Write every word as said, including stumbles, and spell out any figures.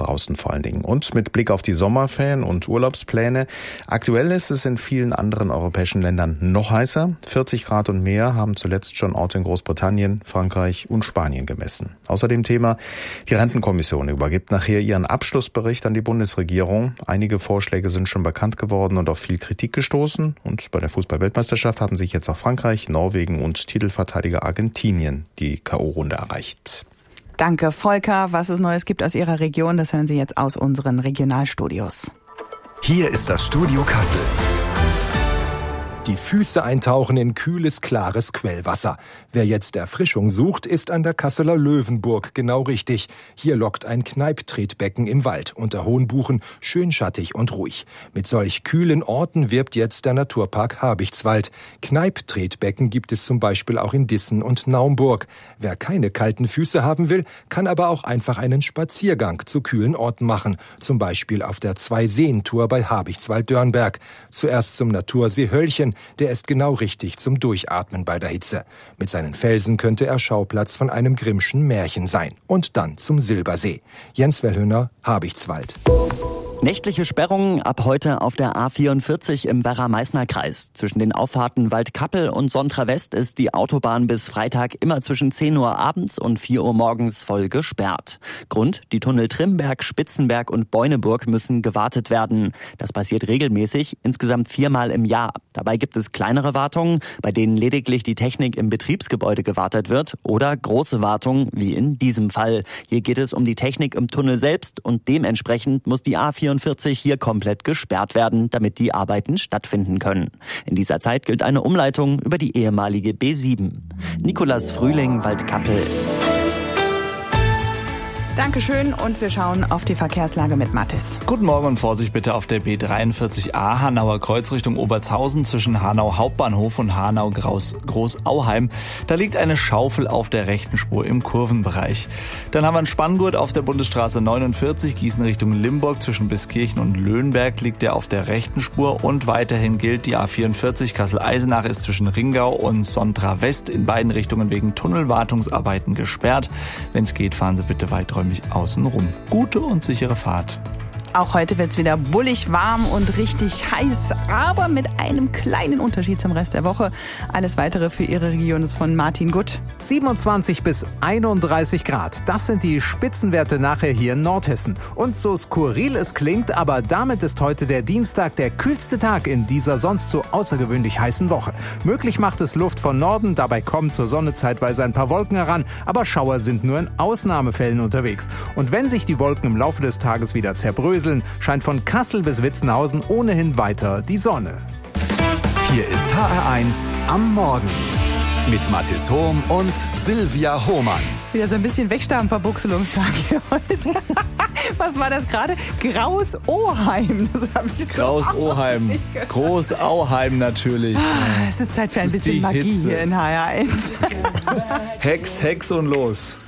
draußen vor allen Dingen. Und mit Blick auf die Sommerferien und Urlaubspläne. Aktuell ist es in vielen anderen europäischen Ländern noch heißer. vierzig Grad und mehr haben zuletzt schon Orte in Großbritannien, Frankreich und Spanien gemessen. Außerdem Thema, die Rentenkommission übergibt nachher ihren Abschlussbericht an die Bundesregierung. Einige Vorschläge sind schon bekannt geworden und auf viel Kritik gestoßen. Und bei der Fußball-Weltmeisterschaft haben sich jetzt auch Frankreich, Norwegen und Titelverteidiger Argentinien die K O-Runde erreicht. Danke, Volker. Was es Neues gibt aus Ihrer Region, das hören Sie jetzt aus unseren Regionalstudios. Hier ist das Studio Kassel. Die Füße eintauchen in kühles, klares Quellwasser. Wer jetzt Erfrischung sucht, ist an der Kasseler Löwenburg genau richtig. Hier lockt ein Kneipptretbecken im Wald unter hohen Buchen, schön schattig und ruhig. Mit solch kühlen Orten wirbt jetzt der Naturpark Habichtswald. Kneipptretbecken gibt es zum Beispiel auch in Dissen und Naumburg. Wer keine kalten Füße haben will, kann aber auch einfach einen Spaziergang zu kühlen Orten machen. Zum Beispiel auf der Zwei-Seen-Tour bei Habichtswald-Dörnberg. Zuerst zum Natursee Höllchen. Der ist genau richtig zum Durchatmen bei der Hitze. Mit seinen Felsen könnte er Schauplatz von einem Grimmschen Märchen sein. Und dann zum Silbersee. Jens Wellhöner, Habichtswald. Nächtliche Sperrungen ab heute auf der A vierundvierzig im Werra-Meißner-Kreis. Zwischen den Auffahrten Waldkappel und Sontra West ist die Autobahn bis Freitag immer zwischen zehn Uhr abends und vier Uhr morgens voll gesperrt. Grund: die Tunnel Trimberg, Spitzenberg und Beuneburg müssen gewartet werden. Das passiert regelmäßig, insgesamt viermal im Jahr. Dabei gibt es kleinere Wartungen, bei denen lediglich die Technik im Betriebsgebäude gewartet wird, oder große Wartungen, wie in diesem Fall. Hier geht es um die Technik im Tunnel selbst und dementsprechend muss die A vierundvierzig hier komplett gesperrt werden, damit die Arbeiten stattfinden können. In dieser Zeit gilt eine Umleitung über die ehemalige B sieben. Nikolas Frühling, Waldkappel. Dankeschön und wir schauen auf die Verkehrslage mit Mathis. Guten Morgen und Vorsicht bitte auf der B dreiundvierzig A Hanauer Kreuz Richtung Obertshausen zwischen Hanau Hauptbahnhof und Hanau Großauheim. Da liegt eine Schaufel auf der rechten Spur im Kurvenbereich. Dann haben wir einen Spanngurt auf der Bundesstraße neunundvierzig Gießen Richtung Limburg zwischen Biskirchen und Löhnberg liegt der auf der rechten Spur und weiterhin gilt die A vierundvierzig Kassel-Eisenach ist zwischen Ringau und Sontra West in beiden Richtungen wegen Tunnelwartungsarbeiten gesperrt. Wenn es geht, fahren Sie bitte weiter mich außen rum. Gute und sichere Fahrt. Auch heute wird's wieder bullig warm und richtig heiß, aber mit einem kleinen Unterschied zum Rest der Woche. Alles Weitere für Ihre Region ist von Martin Gutt. siebenundzwanzig bis einunddreißig Grad, das sind die Spitzenwerte nachher hier in Nordhessen. Und so skurril es klingt, aber damit ist heute der Dienstag der kühlste Tag in dieser sonst so außergewöhnlich heißen Woche. Möglich macht es Luft von Norden, dabei kommen zur Sonne zeitweise ein paar Wolken heran, aber Schauer sind nur in Ausnahmefällen unterwegs. Und wenn sich die Wolken im Laufe des Tages wieder zerbröseln, scheint von Kassel bis Witzenhausen ohnehin weiter die Sonne. Hier ist H R eins am Morgen mit Mathis Hohm und Silvia Hohmann. Ist wieder so ein bisschen Wegstarben-Verbuchselungstag hier heute. Was war das gerade? Graus-Oheim. Das habe ich so Graus-Oheim. Groß-Auheim natürlich. Ah, es ist Zeit für ein bisschen Magie Hitze. hier in H R eins. Hex, Hex und los.